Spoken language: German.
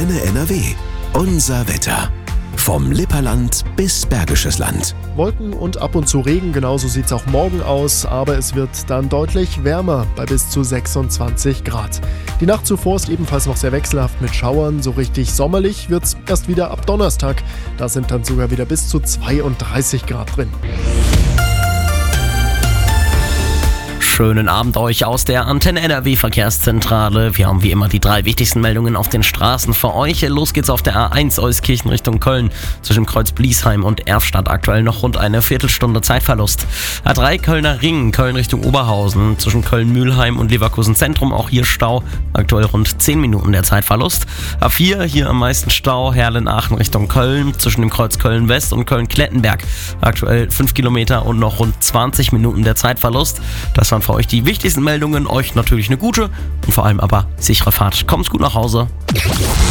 Antenne NRW. Unser Wetter. Vom Lipperland bis Bergisches Land. Wolken und ab und zu Regen, genauso sieht es auch morgen aus, aber es wird dann deutlich wärmer bei bis zu 26 Grad. Die Nacht zuvor ist ebenfalls noch sehr wechselhaft mit Schauern, so richtig sommerlich wird es erst wieder ab Donnerstag. Da sind dann sogar wieder bis zu 32 Grad drin. Schönen Abend euch aus der Antenne NRW Verkehrszentrale. Wir haben wie immer die 3 wichtigsten Meldungen auf den Straßen für euch. Los geht's auf der A1 Euskirchen Richtung Köln. Zwischen Kreuz Bliesheim und Erfstadt aktuell noch rund eine Viertelstunde Zeitverlust. A3 Kölner Ring, Köln Richtung Oberhausen. Zwischen Köln-Mühlheim und Leverkusen Zentrum auch hier Stau. Aktuell rund 10 Minuten der Zeitverlust. A4 hier am meisten Stau, Herlen-Aachen Richtung Köln. Zwischen dem Kreuz Köln-West und Köln-Klettenberg. Aktuell 5 Kilometer und noch rund 20 Minuten der Zeitverlust. Das waren für euch die wichtigsten Meldungen. Euch natürlich eine gute und vor allem aber sichere Fahrt. Kommt's gut nach Hause.